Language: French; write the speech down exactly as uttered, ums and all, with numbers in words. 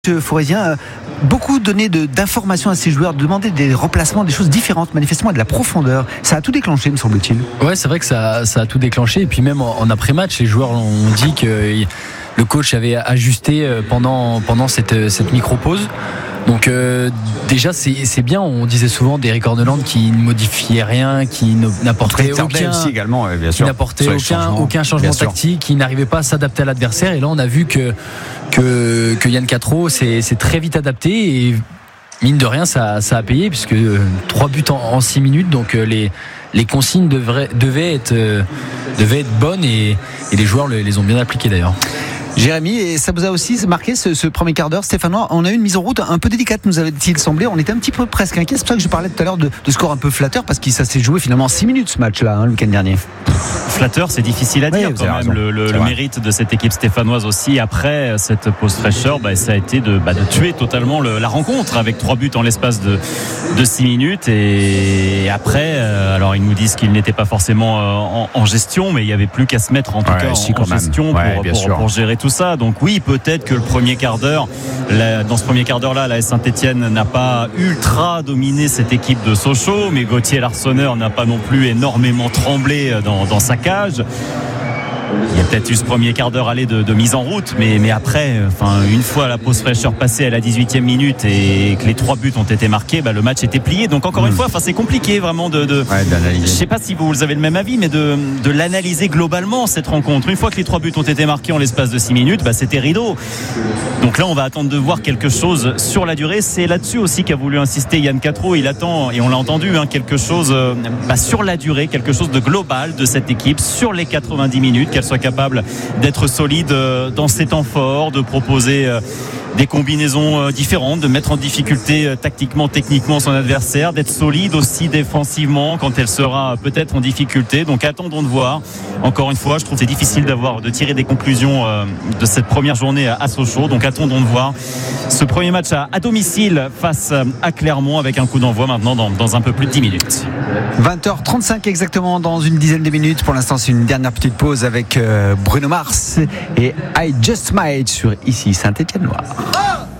Forésien, beaucoup donné de, d'informations à ses joueurs, demander des remplacements, des choses différentes, manifestement de la profondeur. Ça a tout déclenché, me semble-t-il. Ouais, c'est vrai que ça, ça a tout déclenché. Et puis même en, en après-match, les joueurs ont dit que le coach avait ajusté pendant, pendant cette, cette micro-pause. Donc euh, déjà c'est, c'est bien. On disait souvent d'Eric Orneland qui ne modifiait rien, qui n'apportait aucun, aussi également, bien sûr, qui n'apportait aucun, aucun changement tactique, qui n'arrivait pas à s'adapter à l'adversaire. Et là on a vu que que, que Yann Quatreau s'est, s'est très vite adapté et mine de rien ça, ça a payé puisque euh, trois buts en, en six minutes. Donc euh, les les consignes devraient, devaient être euh, devaient être bonnes et, et les joueurs les, les ont bien appliquées d'ailleurs. Jérémy, et ça vous a aussi marqué ce, ce premier quart d'heure, Stéphanois? On a eu une mise en route un peu délicate, nous avait-il semblé. On était un petit peu presque inquiets. C'est pour ça que je parlais tout à l'heure de, de score un peu flatteur, parce que ça s'est joué finalement en six minutes ce match-là, hein, le week-end dernier. Flatteur, c'est difficile à dire oui, quand même. Le, le, le mérite de cette équipe stéphanoise aussi, après cette pause fraîcheur, bah, ça a été de, bah, de tuer totalement le, la rencontre avec trois buts en l'espace de, de six minutes. Et après, euh, alors ils nous disent qu'ils n'étaient pas forcément euh, en, en gestion, mais il n'y avait plus qu'à se mettre en tout ouais, cas si, en, en gestion ouais, pour, pour, pour gérer tout ça. Donc oui, peut-être que le premier quart d'heure, la, dans ce premier quart d'heure là, la Saint-Etienne n'a pas ultra dominé cette équipe de Sochaux, mais Gauthier Larsonneur n'a pas non plus énormément tremblé dans, dans sa cage. Il y a peut-être eu ce premier quart d'heure aller de, de mise en route, mais, mais après, enfin, une fois la pause fraîcheur passée à la dix-huitième minute et que les trois buts ont été marqués, bah, le match était plié. Donc encore mmh. une fois, enfin, c'est compliqué vraiment de, de ouais, d'analyser. Je ne sais pas si vous avez le même avis, mais de, de l'analyser globalement cette rencontre. Une fois que les trois buts ont été marqués en l'espace de six minutes, bah, c'était rideau. Donc là, on va attendre de voir quelque chose sur la durée. C'est là-dessus aussi qu'a voulu insister Yann Quatreau. Il attend, et on l'a entendu, hein, quelque chose bah, sur la durée, quelque chose de global de cette équipe sur les quatre-vingt-dix minutes. Qu'elle soit capable d'être solide dans ses temps forts, de proposer des combinaisons différentes, de mettre en difficulté tactiquement, techniquement son adversaire, d'être solide aussi défensivement quand elle sera peut-être en difficulté. Donc attendons de voir. Encore une fois, je trouve que c'est difficile d'avoir, de tirer des conclusions de cette première journée à Sochaux. Donc attendons de voir ce premier match à, à domicile face à Clermont avec un coup d'envoi maintenant dans, dans un peu plus de dix minutes. vingt heures trente-cinq exactement, dans une dizaine de minutes. Pour l'instant, c'est une dernière petite pause avec Bruno Mars et I Just Might sur Ici Saint-Etienne Noir.